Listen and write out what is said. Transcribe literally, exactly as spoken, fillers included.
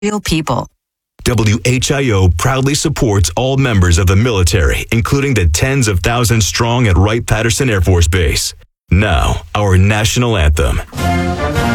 real people. W H I O proudly supports all members of the military, including the tens of thousands strong at Wright-Patterson Air Force Base. Now, our national anthem.